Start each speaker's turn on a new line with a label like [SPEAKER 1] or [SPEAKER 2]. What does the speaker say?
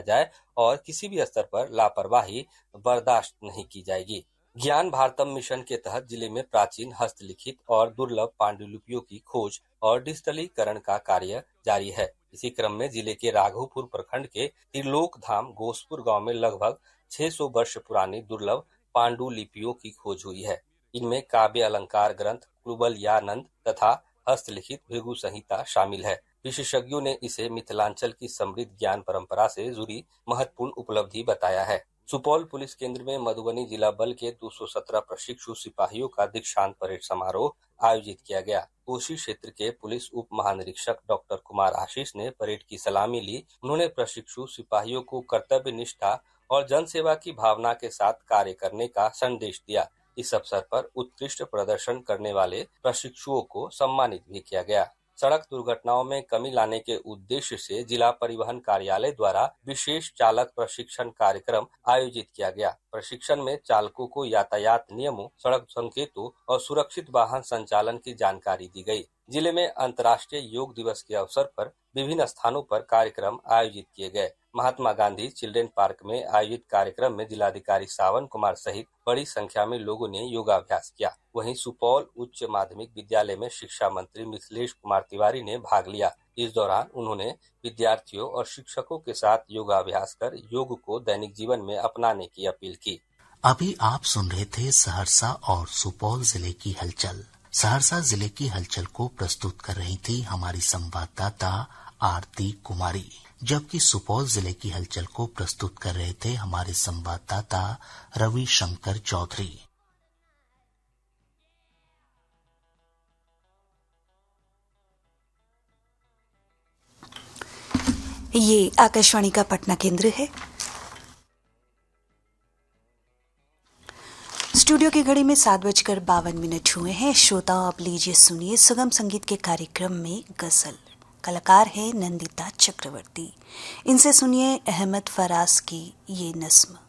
[SPEAKER 1] जाए और किसी भी स्तर पर लापरवाही बर्दाश्त नहीं की जाएगी। ज्ञान भारतम मिशन के तहत जिले में प्राचीन हस्तलिखित और दुर्लभ पांडुलिपियों की खोज और डिजिटलीकरण का कार्य जारी है। इसी क्रम में जिले के राघोपुर प्रखंड के त्रिलोक धाम घोसपुर गांव में लगभग 600 वर्ष पुरानी दुर्लभ पांडुलिपियों की खोज हुई है। इनमें काव्य अलंकार ग्रंथ कुबलयानंद तथा हस्तलिखित भृगु संहिता शामिल है। विशेषज्ञों ने इसे मिथिलांचल की समृद्ध ज्ञान परंपरा से जुड़ी महत्वपूर्ण उपलब्धि बताया है। सुपौल पुलिस केंद्र में मधुबनी जिला बल के 217 प्रशिक्षु सिपाहियों का दीक्षांत परेड समारोह आयोजित किया गया। कोसी क्षेत्र के पुलिस उप महानिरीक्षक डॉक्टर कुमार आशीष ने परेड की सलामी ली। उन्होंने प्रशिक्षु सिपाहियों को कर्तव्य निष्ठा और जनसेवा की भावना के साथ कार्य करने का संदेश दिया। इस अवसर पर उत्कृष्ट प्रदर्शन करने वाले प्रशिक्षुओं को सम्मानित भी किया गया। सड़क दुर्घटनाओं में कमी लाने के उद्देश्य से जिला परिवहन कार्यालय द्वारा विशेष चालक प्रशिक्षण कार्यक्रम आयोजित किया गया। प्रशिक्षण में चालकों को यातायात नियमों, सड़क संकेतों और सुरक्षित वाहन संचालन की जानकारी दी गई। जिले में अंतर्राष्ट्रीय योग दिवस के अवसर पर विभिन्न स्थानों पर कार्यक्रम आयोजित किए गए। महात्मा गांधी चिल्ड्रेन पार्क में आयोजित कार्यक्रम में जिलाधिकारी सावन कुमार सहित बड़ी संख्या में लोगों ने योगाभ्यास किया। वहीं सुपौल उच्च माध्यमिक विद्यालय में शिक्षा मंत्री मिथिलेश कुमार तिवारी ने भाग लिया। इस दौरान उन्होंने विद्यार्थियों और शिक्षकों के साथ योगाभ्यास कर योग को दैनिक जीवन में अपनाने की अपील की।
[SPEAKER 2] अभी आप सुन रहे थे सहरसा और सुपौल जिले की हलचल। सहरसा जिले की हलचल को प्रस्तुत कर रही थी हमारी संवाददाता आरती कुमारी, जबकि सुपौल जिले की हलचल को प्रस्तुत कर रहे थे हमारे संवाददाता रवि शंकर चौधरी।
[SPEAKER 3] ये आकाशवाणी का पटना केंद्र है। स्टूडियो की घड़ी में 7:52 हुए हैं। श्रोताओं, अब लीजिए सुनिए सुगम संगीत के कार्यक्रम में गजल। कलाकार है नंदिता चक्रवर्ती। इनसे सुनिए अहमद फराज की ये नस्म।